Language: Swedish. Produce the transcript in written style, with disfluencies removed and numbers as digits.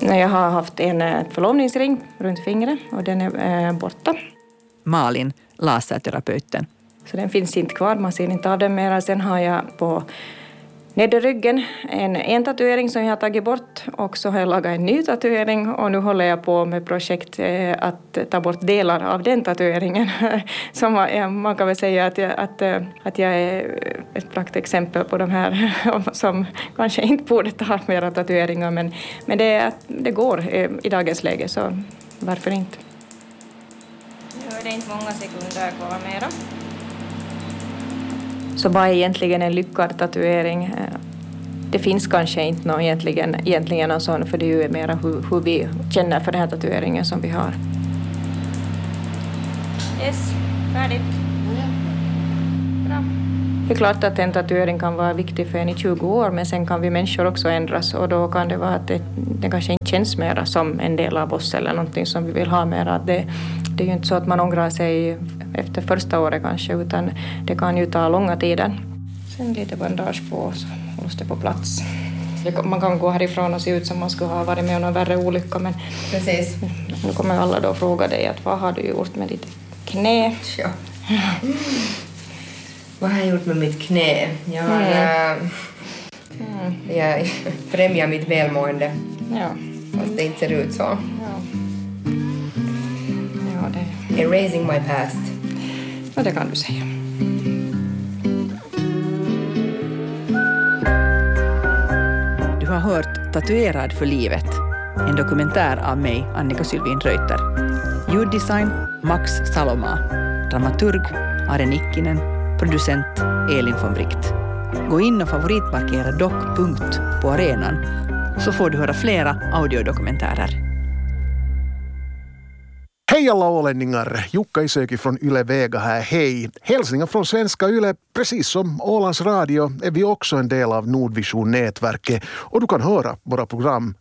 Jag har haft en förlovningsring runt fingret och den är borta. Malin, laserterapeuten. Så den finns inte kvar, man ser inte av den mer. Sen har jag på nederryggen en tatuering som jag har tagit bort och så har jag lagat en ny tatuering och nu håller jag på med projekt att ta bort delar av den tatueringen. Så man kan väl säga att jag är ett praktexempel på de här som kanske inte borde ta mera tatueringar men det går i dagens läge så varför inte? Nu är det inte många sekunder kvar mera. Så vad är egentligen en lyckad tatuering? Det finns kanske inte någon egentligen någon sån, för det är ju mer hur vi känner för den här tatueringen som vi har. Yes, färdigt. Bra. Det är klart att en tatuering kan vara viktig för en i 20 år, men sen kan vi människor också ändras och då kan det vara att det kanske inte känns mer som en del av oss eller någonting som vi vill ha mer. Det är ju inte så att man ångrar sig efter första året kanske, utan det kan ju ta långa tider. Sen lite bandage på så hålls det på plats. Man kan gå härifrån och se ut som man skulle ha varit med om någon värre olycka, men precis. Nu kommer alla då fråga dig att vad har du gjort med ditt knä? Ja. Vad har jag gjort med mitt knä? Jag har jag främjar mitt välmående. Ja. Fast det inte ser ut så. Ja, det. Erasing my past. Ja, det kan du säga. Du har hört Tatuerad för livet. En dokumentär av mig, Annika Sylvin Reuter. Ljuddesign, Max Saloma. Dramaturg, Are Nikkinen. Producent, Elin von Wright. Gå in och favoritmarkera dock. På arenan så får du höra flera audiodokumentärer. Hej alla ålänningar, Jukka Isäki från Yle Vega här, hej. Hälsningar från Svenska Yle, precis som Ålands Radio är vi också en del av Nordvision-nätverket och du kan höra våra program